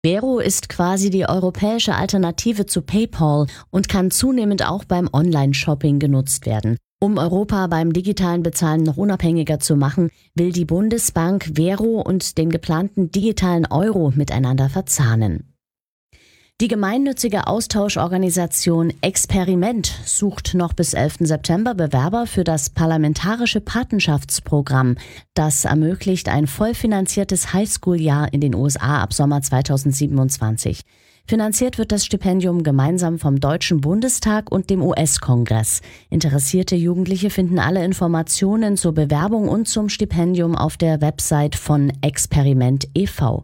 Vero ist quasi die europäische Alternative zu PayPal und kann zunehmend auch beim Online-Shopping genutzt werden. Um Europa beim digitalen Bezahlen noch unabhängiger zu machen, will die Bundesbank Vero und den geplanten digitalen Euro miteinander verzahnen. Die gemeinnützige Austauschorganisation Experiment sucht noch bis 11. September Bewerber für das Parlamentarische Patenschaftsprogramm. Das ermöglicht ein vollfinanziertes Highschool-Jahr in den USA ab Sommer 2027. Finanziert wird das Stipendium gemeinsam vom Deutschen Bundestag und dem US-Kongress. Interessierte Jugendliche finden alle Informationen zur Bewerbung und zum Stipendium auf der Website von Experiment e.V.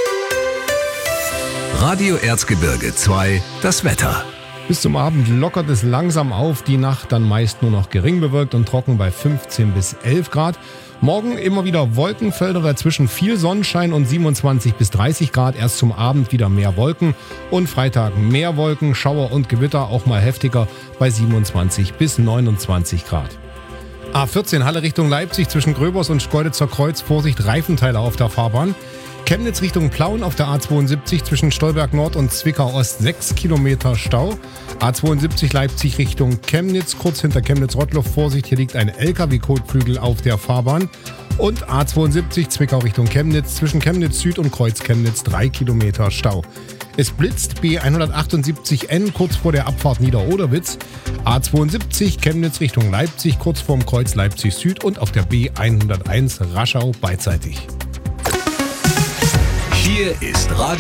Radio Erzgebirge 2, das Wetter. Bis zum Abend lockert es langsam auf, die Nacht dann meist nur noch gering bewölkt und trocken bei 15 bis 11 Grad. Morgen immer wieder Wolkenfelder, dazwischen viel Sonnenschein und 27 bis 30 Grad. Erst zum Abend wieder mehr Wolken und Freitag mehr Wolken, Schauer und Gewitter, auch mal heftiger bei 27 bis 29 Grad. A14 Halle Richtung Leipzig zwischen Gröbers und Schkeuditzer Kreuz. Vorsicht, Reifenteile auf der Fahrbahn. Chemnitz Richtung Plauen auf der A72 zwischen Stolberg Nord und Zwickau Ost 6 Kilometer Stau. A72 Leipzig Richtung Chemnitz, kurz hinter Chemnitz-Rottloff. Vorsicht, hier liegt ein LKW-Kotflügel auf der Fahrbahn. Und A72 Zwickau Richtung Chemnitz zwischen Chemnitz Süd und Kreuz Chemnitz 3 Kilometer Stau. Es blitzt B178N kurz vor der Abfahrt Nieder-Oderwitz. A72 Chemnitz Richtung Leipzig kurz vorm Kreuz Leipzig Süd und auf der B101 Raschau beidseitig. Hier ist Radio